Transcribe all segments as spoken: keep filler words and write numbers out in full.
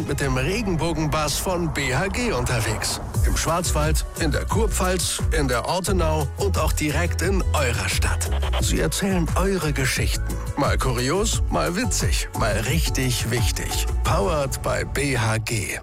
mit dem Regenbogenbus von B H G unterwegs. Im Schwarzwald, in der Kurpfalz, in der Ortenau und auch direkt in eurer Stadt. Sie erzählen eure Geschichten. Mal kurios, mal witzig, mal richtig wichtig. Powered by B H G.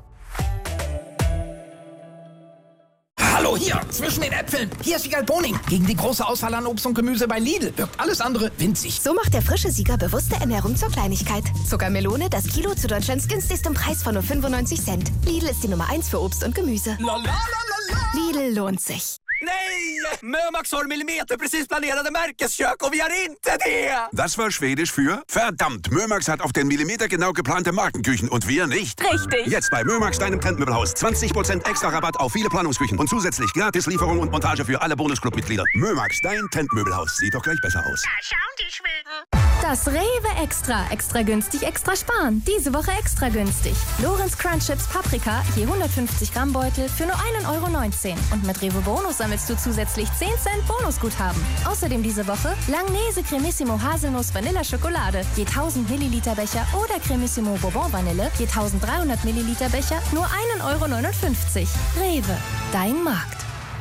Hallo, hier, zwischen den Äpfeln. Hier ist Siegal Boning. Gegen die große Auswahl an Obst und Gemüse bei Lidl wirkt alles andere winzig. So macht der frische Sieger bewusste Ernährung zur Kleinigkeit. Zuckermelone, das Kilo zu Deutschlands günstigstem Preis von nur fünfundneunzig Cent. Lidl ist die Nummer eins für Obst und Gemüse. La, la, la, la, la. Lidl lohnt sich. Nej! Mömax har millimeterprecis planerade Märkeskök och vi har inte det! Das war Schwedisch für verdammt. Mömax hat auf den Millimeter genau geplante Markenküchen und wir nicht. Richtig. Jetzt bei Mömax, deinem Trendmöbelhaus. zwanzig Prozent extra Rabatt auf viele Planungsküchen und zusätzlich gratis Lieferung und Montage für alle Bonusclub-Mitglieder. Mömax, dein Trendmöbelhaus. Sieht doch gleich besser aus. Da schauen die Schweden. Das Rewe Extra. Extra günstig, extra sparen. Diese Woche extra günstig. Lorenz Crunch Chips Paprika, je hundertfünfzig Gramm Beutel für nur ein Euro neunzehn. Und mit Rewe Bonus sammelst du zusätzlich zehn Cent Bonusguthaben. Außerdem diese Woche Langnese Cremissimo Haselnuss Vanilla Schokolade, je tausend Milliliter Becher oder Cremissimo Bourbon Vanille, je dreizehnhundert Milliliter Becher, nur ein Euro neunundfünfzig. Rewe, dein Markt.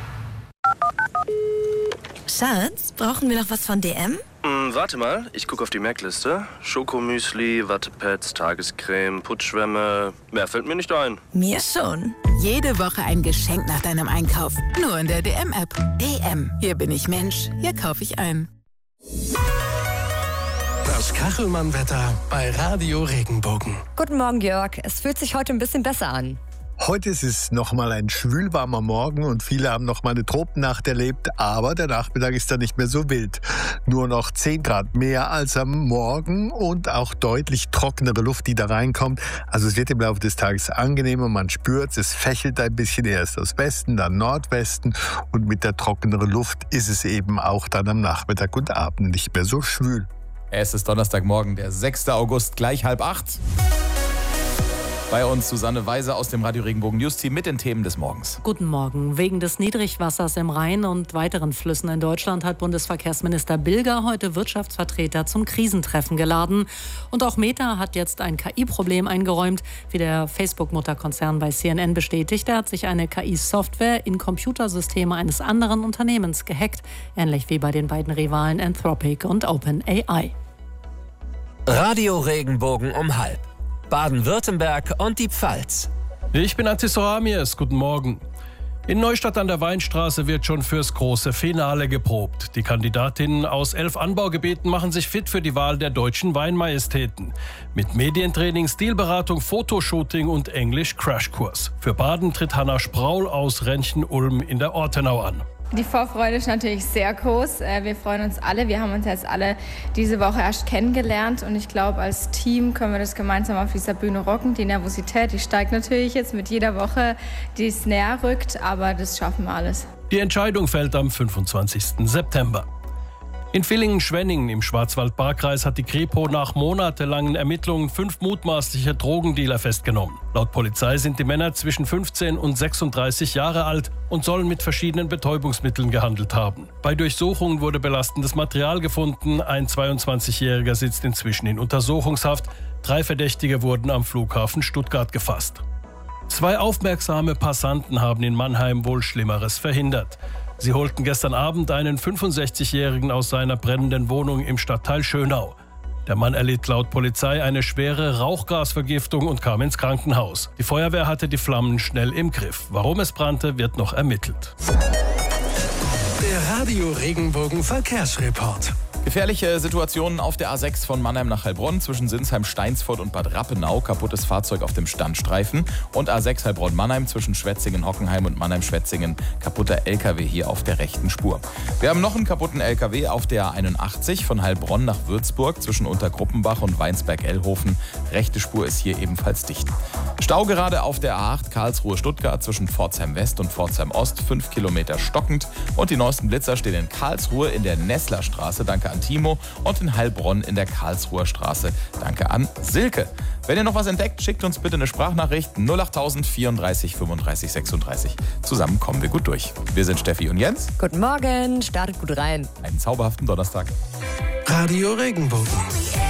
Schatz, brauchen wir noch was von D M? Hm, warte mal, ich gucke auf die Merkliste. Schokomüsli, Wattepads, Tagescreme, Putzschwämme. Mehr fällt mir nicht ein. Mir schon. Jede Woche ein Geschenk nach deinem Einkauf. Nur in der D M-App. D M. Hier bin ich Mensch. Hier kaufe ich ein. Das Kachelmann-Wetter bei Radio Regenbogen. Guten Morgen, Jörg. Es fühlt sich heute ein bisschen besser an. Heute ist es nochmal ein schwülwarmer Morgen und viele haben noch mal eine Tropennacht erlebt, aber der Nachmittag ist dann nicht mehr so wild. Nur noch zehn Grad mehr als am Morgen und auch deutlich trockenere Luft, die da reinkommt. Also es wird im Laufe des Tages angenehmer, man spürt es, fächelt ein bisschen erst aus Westen, dann Nordwesten und mit der trockeneren Luft ist es eben auch dann am Nachmittag und Abend nicht mehr so schwül. Es ist Donnerstagmorgen, der sechster August, gleich halb acht. Bei uns Susanne Weiser aus dem Radio Regenbogen News Team mit den Themen des Morgens. Guten Morgen. Wegen des Niedrigwassers im Rhein und weiteren Flüssen in Deutschland hat Bundesverkehrsminister Bilger heute Wirtschaftsvertreter zum Krisentreffen geladen. Und auch Meta hat jetzt ein K I-Problem eingeräumt, wie der Facebook-Mutterkonzern bei C N N bestätigt. Er hat sich eine K I-Software in Computersysteme eines anderen Unternehmens gehackt, ähnlich wie bei den beiden Rivalen Anthropic und OpenAI. Radio Regenbogen um halb. Baden-Württemberg und die Pfalz. Ich bin Antis Ramies. Guten Morgen. In Neustadt an der Weinstraße wird schon fürs große Finale geprobt. Die Kandidatinnen aus elf Anbaugebieten machen sich fit für die Wahl der deutschen Weinmajestäten. Mit Medientraining, Stilberatung, Fotoshooting und Englisch-Crashkurs. Für Baden tritt Hanna Spraul aus Renchen-Ulm in der Ortenau an. Die Vorfreude ist natürlich sehr groß. Wir freuen uns alle. Wir haben uns jetzt alle diese Woche erst kennengelernt und ich glaube, als Team können wir das gemeinsam auf dieser Bühne rocken. Die Nervosität, die steigt natürlich jetzt mit jeder Woche, die es näher rückt, aber das schaffen wir alles. Die Entscheidung fällt am fünfundzwanzigsten September. In Villingen-Schwenningen im Schwarzwald-Baar-Kreis hat die Kripo nach monatelangen Ermittlungen fünf mutmaßliche Drogendealer festgenommen. Laut Polizei sind die Männer zwischen fünfzehn und sechsunddreißig Jahre alt und sollen mit verschiedenen Betäubungsmitteln gehandelt haben. Bei Durchsuchungen wurde belastendes Material gefunden. Ein zweiundzwanzigjähriger sitzt inzwischen in Untersuchungshaft. Drei Verdächtige wurden am Flughafen Stuttgart gefasst. Zwei aufmerksame Passanten haben in Mannheim wohl Schlimmeres verhindert. Sie holten gestern Abend einen fünfundsechzigjährigen aus seiner brennenden Wohnung im Stadtteil Schönau. Der Mann erlitt laut Polizei eine schwere Rauchgasvergiftung und kam ins Krankenhaus. Die Feuerwehr hatte die Flammen schnell im Griff. Warum es brannte, wird noch ermittelt. Der Radio Regenbogen Verkehrsreport. Gefährliche Situationen auf der A sechs von Mannheim nach Heilbronn zwischen Sinsheim, Steinsfurt und Bad Rappenau. Kaputtes Fahrzeug auf dem Standstreifen. Und A sechs Heilbronn-Mannheim zwischen Schwetzingen, Hockenheim und Mannheim-Schwetzingen. Kaputter L K W hier auf der rechten Spur. Wir haben noch einen kaputten L K W auf der A einundachtzig von Heilbronn nach Würzburg zwischen Untergruppenbach und Weinsberg-Ellhofen. Rechte Spur ist hier ebenfalls dicht. Stau gerade auf der A acht Karlsruhe-Stuttgart zwischen Pforzheim West und Pforzheim Ost. fünf Kilometer stockend. Und die neuesten Blitzer stehen in Karlsruhe in der Nesslerstraße. Danke an Timo und in Heilbronn in der Karlsruher Straße. Danke an Silke. Wenn ihr noch was entdeckt, schickt uns bitte eine Sprachnachricht null achttausend vierunddreißig fünfunddreißig sechsunddreißig. Zusammen kommen wir gut durch. Wir sind Steffi und Jens. Guten Morgen, startet gut rein. Einen zauberhaften Donnerstag. Radio Regenbogen.